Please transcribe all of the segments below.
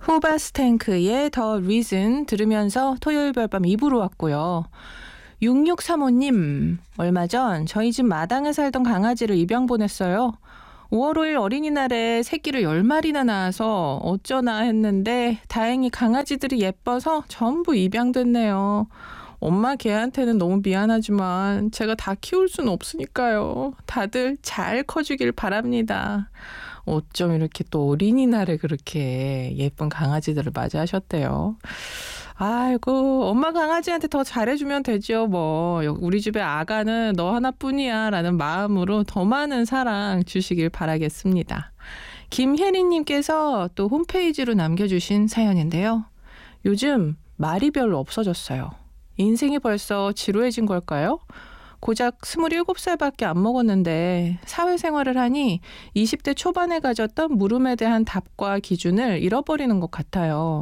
후바스탱크의 더 리즌 들으면서 토요일 별밤 2부로 왔고요. 6635님, 얼마 전 저희 집 마당에 살던 강아지를 입양 보냈어요. 5월 5일 어린이날에 새끼를 10마리나 낳아서 어쩌나 했는데 다행히 강아지들이 예뻐서 전부 입양됐네요. 엄마 걔한테는 너무 미안하지만 제가 다 키울 수는 없으니까요. 다들 잘 커주길 바랍니다. 어쩜 이렇게 또 어린이날에 그렇게 예쁜 강아지들을 맞이하셨대요. 아이고, 엄마 강아지한테 더 잘해주면 되죠. 뭐 우리 집의 아가는 너 하나뿐이야 라는 마음으로 더 많은 사랑 주시길 바라겠습니다. 김혜리님께서 또 홈페이지로 남겨주신 사연인데요. 요즘 말이 별로 없어졌어요. 인생이 벌써 지루해진 걸까요? 고작 27살밖에 안 먹었는데 사회생활을 하니 20대 초반에 가졌던 물음에 대한 답과 기준을 잃어버리는 것 같아요.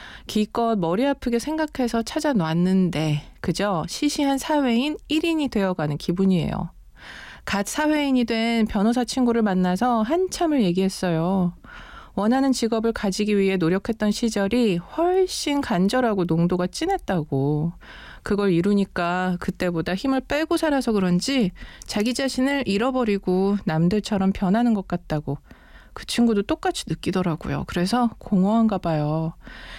기껏 머리 아프게 생각해서 찾아놨는데 그저 시시한 사회인 1인이 되어가는 기분이에요. 갓 사회인이 된 변호사 친구를 만나서 한참을 얘기했어요. 원하는 직업을 가지기 위해 노력했던 시절이 훨씬 간절하고 농도가 진했다고. 그걸 이루니까 그때보다 힘을 빼고 살아서 그런지 자기 자신을 잃어버리고 남들처럼 변하는 것 같다고. 그 친구도 똑같이 느끼더라고요. 그래서 공허한가 봐요.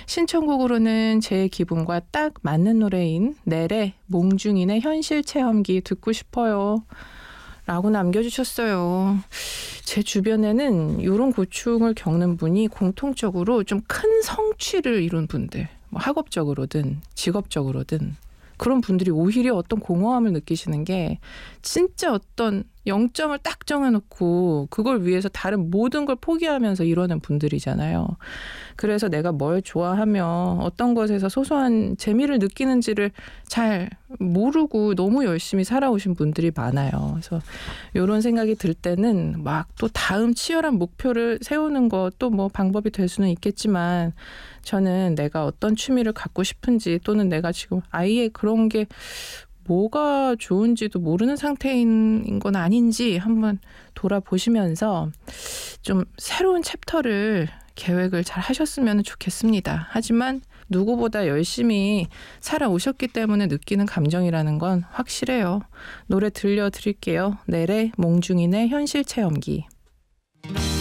신청곡으로는 제 기분과 딱 맞는 노래인 넬의 몽중인의 현실 체험기 듣고 싶어요. 라고 남겨주셨어요. 제 주변에는 이런 고충을 겪는 분이 공통적으로 좀 큰 성취를 이룬 분들, 뭐 학업적으로든 직업적으로든 그런 분들이 오히려 어떤 공허함을 느끼시는 게 진짜 어떤 영점을 딱 정해놓고 그걸 위해서 다른 모든 걸 포기하면서 이러는 분들이잖아요. 그래서 내가 뭘 좋아하며 어떤 것에서 소소한 재미를 느끼는지를 잘 모르고 너무 열심히 살아오신 분들이 많아요. 그래서 이런 생각이 들 때는 막 또 다음 치열한 목표를 세우는 것도 뭐 방법이 될 수는 있겠지만 저는 내가 어떤 취미를 갖고 싶은지 또는 내가 지금 아예 그런 게 뭐가 좋은지도 모르는 상태인 건 아닌지 한번 돌아보시면서 좀 새로운 챕터를 계획을 잘 하셨으면 좋겠습니다. 하지만 누구보다 열심히 살아오셨기 때문에 느끼는 감정이라는 건 확실해요. 노래 들려드릴게요. 넬의 몽중인의 현실 체험기.